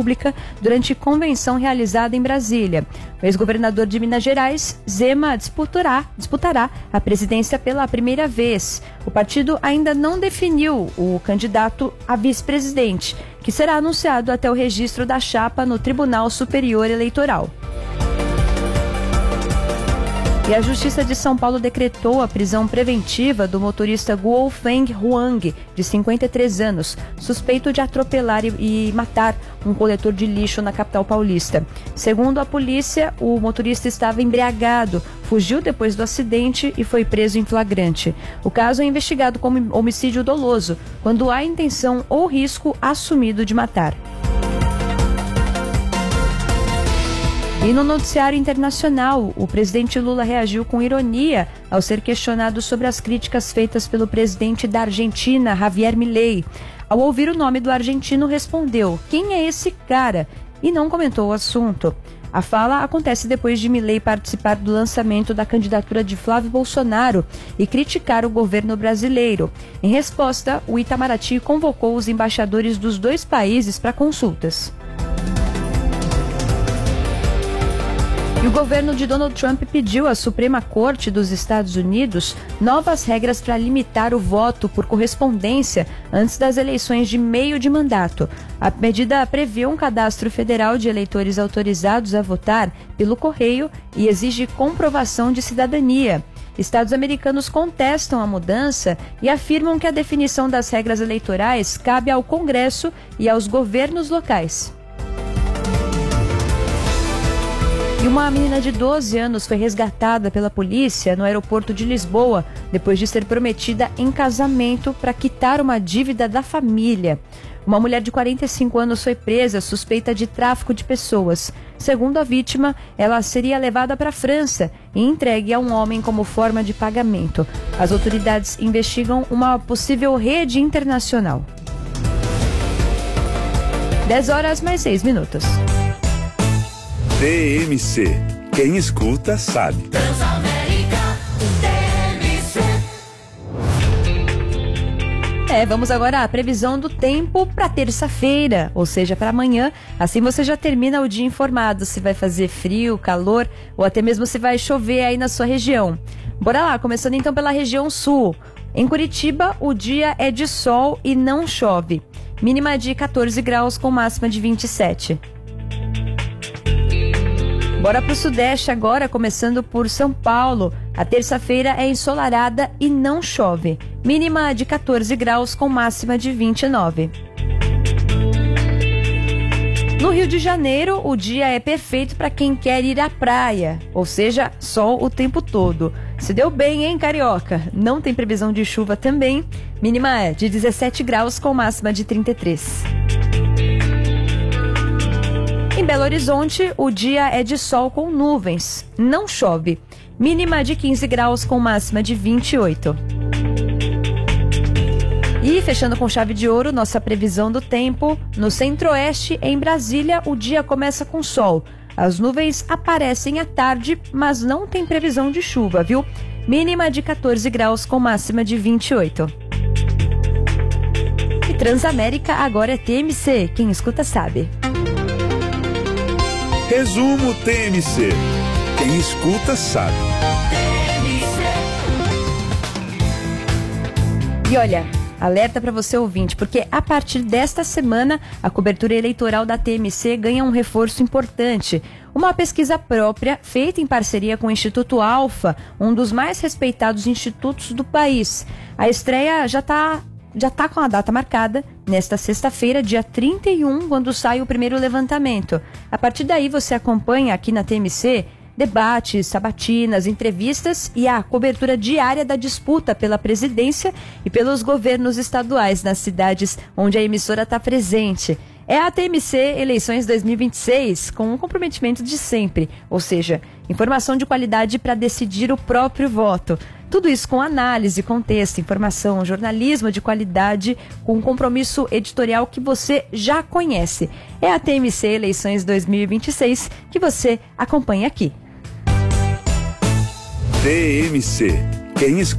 República durante convenção realizada em Brasília. O ex-governador de Minas Gerais, Zema, disputará a presidência pela primeira vez. O partido ainda não definiu o candidato a vice-presidente, que será anunciado até o registro da chapa no Tribunal Superior Eleitoral. E a Justiça de São Paulo decretou a prisão preventiva do motorista Guo Feng Huang, de 53 anos, suspeito de atropelar e matar um coletor de lixo na capital paulista. Segundo a polícia, o motorista estava embriagado, fugiu depois do acidente e foi preso em flagrante. O caso é investigado como homicídio doloso, quando há intenção ou risco assumido de matar. E no noticiário internacional, o presidente Lula reagiu com ironia ao ser questionado sobre as críticas feitas pelo presidente da Argentina, Javier Milei. Ao ouvir o nome do argentino, respondeu: "Quem é esse cara?" e não comentou o assunto. A fala acontece depois de Milei participar do lançamento da candidatura de Flávio Bolsonaro e criticar o governo brasileiro. Em resposta, o Itamaraty convocou os embaixadores dos dois países para consultas. E o governo de Donald Trump pediu à Suprema Corte dos Estados Unidos novas regras para limitar o voto por correspondência antes das eleições de meio de mandato. A medida prevê um cadastro federal de eleitores autorizados a votar pelo correio e exige comprovação de cidadania. Estados americanos contestam a mudança e afirmam que a definição das regras eleitorais cabe ao Congresso e aos governos locais. E uma menina de 12 anos foi resgatada pela polícia no aeroporto de Lisboa depois de ser prometida em casamento para quitar uma dívida da família. Uma mulher de 45 anos foi presa suspeita de tráfico de pessoas. Segundo a vítima, ela seria levada para a França e entregue a um homem como forma de pagamento. As autoridades investigam uma possível rede internacional. 10h mais 6 minutos. TMC. Quem escuta sabe. Transamérica TMC. Vamos agora à previsão do tempo para terça-feira, ou seja, para amanhã. Assim você já termina o dia informado se vai fazer frio, calor ou até mesmo se vai chover aí na sua região. Bora lá, começando então pela região sul. Em Curitiba, o dia é de sol e não chove. Mínima de 14 graus com máxima de 27. Bora para o sudeste agora, começando por São Paulo. A terça-feira é ensolarada e não chove. Mínima de 14 graus com máxima de 29. No Rio de Janeiro, o dia é perfeito para quem quer ir à praia, ou seja, sol o tempo todo. Se deu bem, hein, carioca? Não tem previsão de chuva também. Mínima de 17 graus com máxima de 33. Em Belo Horizonte, o dia é de sol com nuvens. Não chove. Mínima de 15 graus com máxima de 28. E fechando com chave de ouro, nossa previsão do tempo. No centro-oeste, em Brasília, o dia começa com sol. As nuvens aparecem à tarde, mas não tem previsão de chuva, viu? Mínima de 14 graus com máxima de 28. E Transamérica agora é TMC. Quem escuta sabe. Resumo TMC. Quem escuta sabe. E olha, alerta para você ouvinte, porque a partir desta semana a cobertura eleitoral da TMC ganha um reforço importante. Uma pesquisa própria feita em parceria com o Instituto Alfa, um dos mais respeitados institutos do país. A estreia já está com a data marcada, nesta sexta-feira, dia 31, quando sai o primeiro levantamento. A partir daí você acompanha aqui na TMC debates, sabatinas, entrevistas e a cobertura diária da disputa pela presidência e pelos governos estaduais nas cidades onde a emissora está presente. É a TMC Eleições 2026, com um comprometimento de sempre, ou seja, informação de qualidade para decidir o próprio voto. Tudo isso com análise, contexto, informação, jornalismo de qualidade, com um compromisso editorial que você já conhece. É a TMC Eleições 2026 que você acompanha aqui. TMC. Quem escuta